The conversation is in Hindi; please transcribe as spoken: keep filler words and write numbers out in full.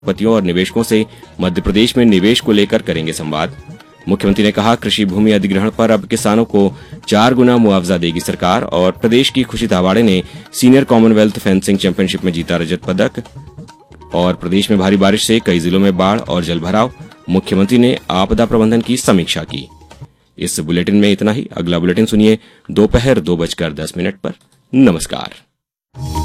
उद्योगपतियों और निवेशकों से मध्य प्रदेश में निवेश को लेकर करेंगे संवाद। मुख्यमंत्री ने कहा, कृषि भूमि अधिग्रहण पर अब किसानों को चार गुना मुआवजा देगी सरकार। और प्रदेश की खुशी धावाड़े ने सीनियर कॉमनवेल्थ फेंसिंग चैंपियनशिप में जीता रजत पदक। और प्रदेश में भारी बारिश से कई जिलों में बाढ़ और जलभराव, मुख्यमंत्री ने आपदा प्रबंधन की समीक्षा की। इस बुलेटिन में इतना ही। अगला बुलेटिन सुनिए दोपहर दो बजकर दस मिनट पर। नमस्कार।